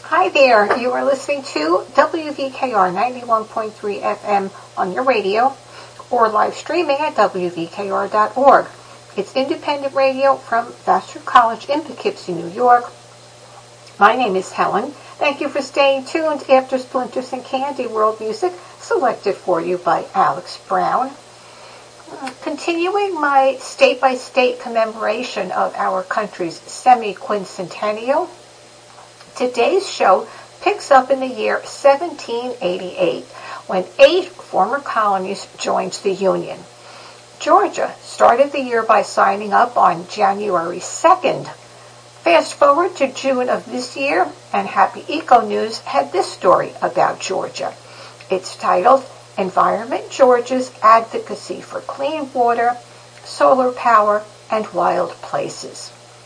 Hi there, you are listening to WVKR 91.3 FM on your radio or live streaming at WVKR.org. It's independent radio from Vassar College in Poughkeepsie, New York. My name is Helen. Thank you for staying tuned after Splinters and Candy World Music, selected for you by Alex Brown. Continuing my state-by-state commemoration of our country's semi-quincentennial, today's show picks up in the year 1788, when 8 former colonies joined the Union. Georgia started the year by signing up on January 2nd. Fast forward to June of this year, and Happy Eco News had this story about Georgia. It's titled, Environment Georgia's Advocacy for Clean Water, Solar Power, and Wild Places.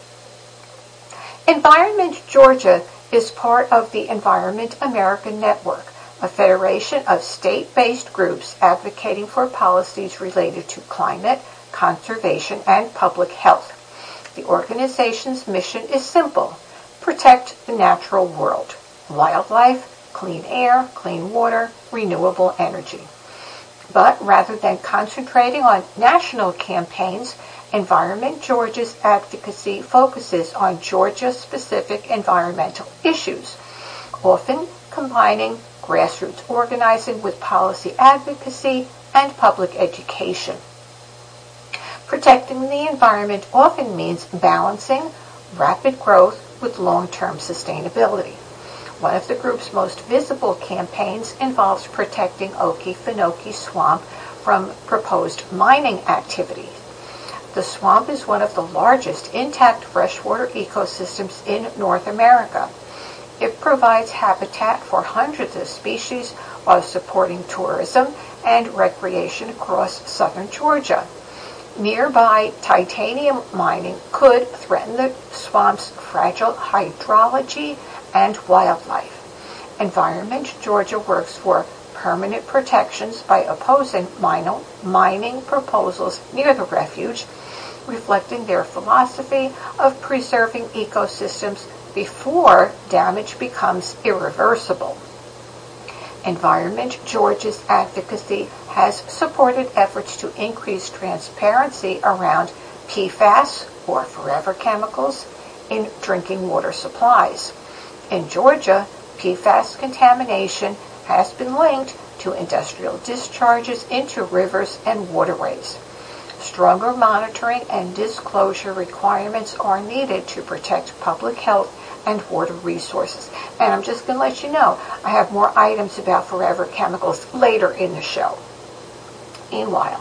Environment Georgia is part of the Environment America Network, a federation of state-based groups advocating for policies related to climate, conservation, and public health. The organization's mission is simple: protect the natural world, wildlife, clean air, clean water, renewable energy. But rather than concentrating on national campaigns, Environment Georgia's advocacy focuses on Georgia-specific environmental issues, often combining grassroots organizing with policy advocacy and public education. Protecting the environment often means balancing rapid growth with long-term sustainability. One of the group's most visible campaigns involves protecting Okefenokee Swamp from proposed mining activity. The swamp is one of the largest intact freshwater ecosystems in North America. It provides habitat for hundreds of species while supporting tourism and recreation across southern Georgia. Nearby titanium mining could threaten the swamp's fragile hydrology and wildlife. Environment Georgia works for permanent protections by opposing mining proposals near the refuge, reflecting their philosophy of preserving ecosystems before damage becomes irreversible. Environment Georgia's advocacy has supported efforts to increase transparency around PFAS, or forever chemicals, in drinking water supplies. In Georgia, PFAS contamination has been linked to industrial discharges into rivers and waterways. Stronger monitoring and disclosure requirements are needed to protect public health and water resources. And I'm just going to let you know, I have more items about forever chemicals later in the show. Meanwhile,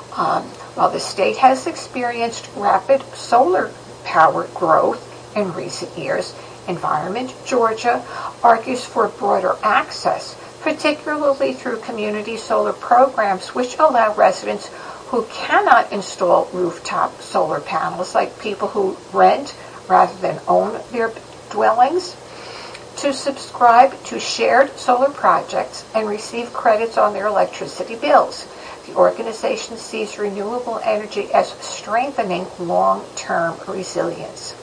while the state has experienced rapid solar power growth in recent years, Environment Georgia argues for broader access, particularly through community solar programs which allow residents who cannot install rooftop solar panels, like people who rent rather than own their dwellings, to subscribe to shared solar projects and receive credits on their electricity bills. The organization sees renewable energy as strengthening long-term resilience.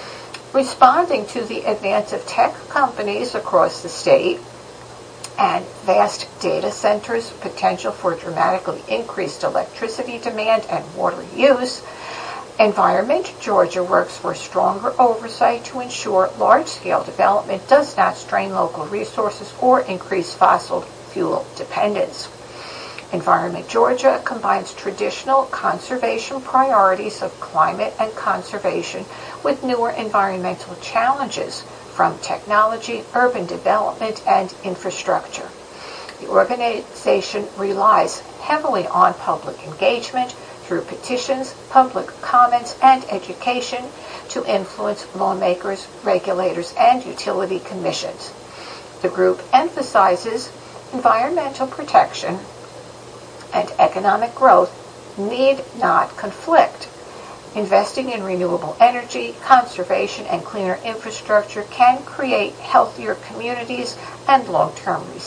Responding to the advance of tech companies across the state and vast data centers' potential for dramatically increased electricity demand and water use, Environment Georgia works for stronger oversight to ensure large-scale development does not strain local resources or increase fossil fuel dependence. Environment Georgia combines traditional conservation priorities of climate and conservation with newer environmental challenges from technology, urban development, and infrastructure. The organization relies heavily on public engagement through petitions, public comments, and education to influence lawmakers, regulators, and utility commissions. The group emphasizes environmental protection and economic growth need not conflict. Investing in renewable energy, conservation, and cleaner infrastructure can create healthier communities and long-term